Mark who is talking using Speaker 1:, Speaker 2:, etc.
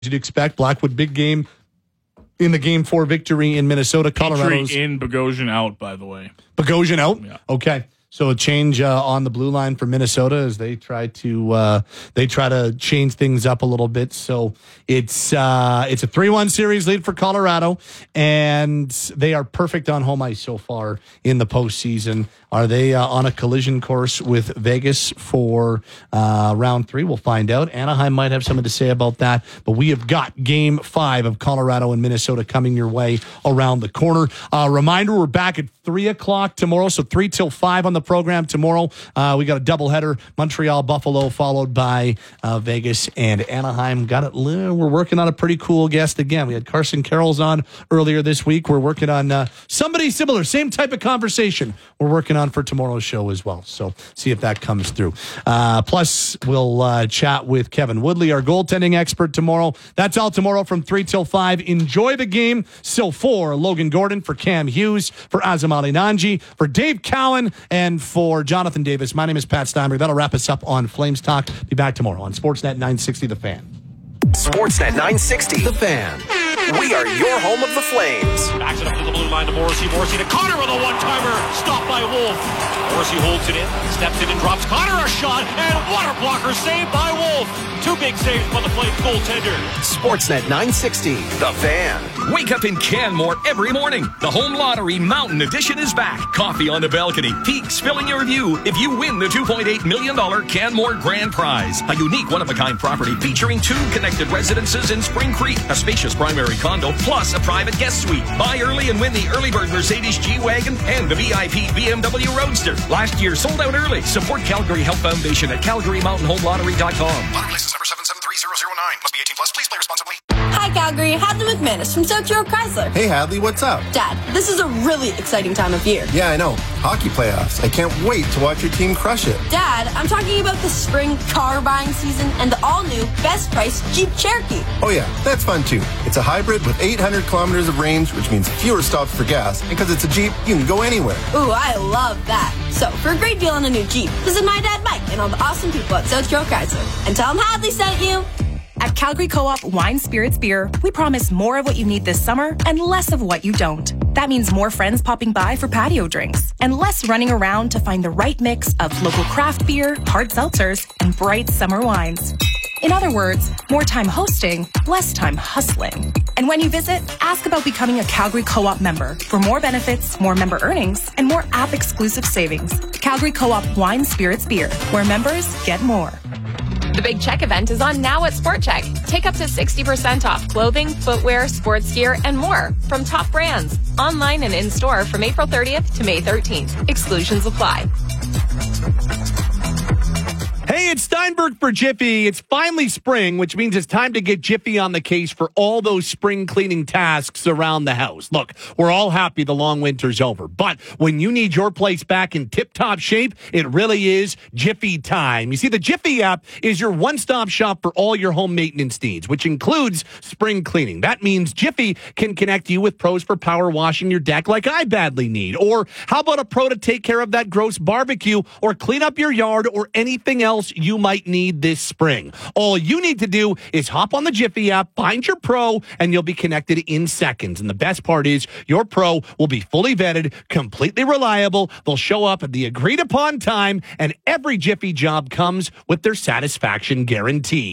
Speaker 1: You'd expect Blackwood big game in the Game 4 victory in Minnesota. Colorado's
Speaker 2: in Bogosian out, by the way.
Speaker 1: Bogosian out?
Speaker 2: Yeah.
Speaker 1: Okay. So a change on the blue line for Minnesota as they try to change things up a little bit. So it's a 3-1 series lead for Colorado, and they are perfect on home ice so far in the postseason. Are they on a collision course with Vegas for round 3? We'll find out. Anaheim might have something to say about that, but we have got Game 5 of Colorado and Minnesota coming your way around the corner. Reminder, we're back at 3 o'clock tomorrow, so 3 till 5 on the program tomorrow. We got a doubleheader, Montreal, Buffalo, followed by Vegas and Anaheim. We're working on a pretty cool guest again. We had Carson Carrolls on earlier this week. We're working on somebody similar, same type of conversation we're working on for tomorrow's show as well. So see if that comes through. Plus, we'll chat with Kevin Woodley, our goaltending expert, tomorrow. That's all tomorrow from 3 till 5. Enjoy the game. So for Logan Gordon, for Cam Hughes, for Azam Ali Nanji, for Dave Cowan, and for Jonathan Davis, my name is Pat Steinberg. That'll wrap us up on Flames Talk. Be back tomorrow on Sportsnet 960 The Fan.
Speaker 3: Sportsnet 960 The Fan. We are your home of the Flames.
Speaker 4: Backs it up to the blue line to Morrissey. Morrissey to Connor with a one-timer. Stopped by Wolf. Morrissey holds it in. Steps in and drops Connor a shot. And water blocker saved by Wolf. 2 big saves by the Flames goaltender.
Speaker 3: Sportsnet 960 The Fan.
Speaker 5: Wake up in Canmore every morning. The Home Lottery Mountain Edition is back. Coffee on the balcony. Peaks filling your view if you win the $2.8 million Canmore Grand Prize. A unique one-of-a-kind property featuring 2 connected residences in Spring Creek, a spacious primary condo, plus a private guest suite. Buy early and win the early bird Mercedes G-Wagon and the VIP BMW Roadster. Last year sold out early. Support Calgary Health Foundation at CalgaryMountainHomeLottery.com.
Speaker 6: Lottery license number 773009. Must be 18 plus. Please play responsibly.
Speaker 7: Hi, Calgary. Hadley McManus from South Shore Chrysler.
Speaker 8: Hey, Hadley, what's up?
Speaker 7: Dad, this is a really exciting time of year.
Speaker 8: Yeah, I know. Hockey playoffs. I can't wait to watch your team crush it.
Speaker 7: Dad, I'm talking about the spring car buying season and the all-new best price Jeep Cherokee.
Speaker 8: Oh, yeah, that's fun, too. It's a hybrid with 800 kilometers of range, which means fewer stops for gas. And because it's a Jeep, you can go anywhere.
Speaker 7: Ooh, I love that. So, for a great deal on a new Jeep, visit my dad Mike and all the awesome people at South Shore Chrysler. And tell them Hadley sent you.
Speaker 9: At Calgary Co-op Wine Spirits Beer, we promise more of what you need this summer and less of what you don't. That means more friends popping by for patio drinks and less running around to find the right mix of local craft beer, hard seltzers, and bright summer wines. In other words, more time hosting, less time hustling. And when you visit, ask about becoming a Calgary Co-op member for more benefits, more member earnings, and more app-exclusive savings. Calgary Co-op Wine Spirits Beer, where members get more.
Speaker 10: The Big Check event is on now at Sport Check. Take up to 60% off clothing, footwear, sports gear, and more from top brands. Online and in-store from April 30th to May 13th. Exclusions apply.
Speaker 1: Hey, it's Steinberg for Jiffy. It's finally spring, which means it's time to get Jiffy on the case for all those spring cleaning tasks around the house. Look, we're all happy the long winter's over, but when you need your place back in tip-top shape, it really is Jiffy time. You see, the Jiffy app is your one-stop shop for all your home maintenance needs, which includes spring cleaning. That means Jiffy can connect you with pros for power washing your deck like I badly need. Or how about a pro to take care of that gross barbecue or clean up your yard or anything else you might need this spring. All you need to do is hop on the Jiffy app, find your pro, and you'll be connected in seconds. And the best part is your pro will be fully vetted, completely reliable. They'll show up at the agreed upon time, and every Jiffy job comes with their satisfaction guarantee.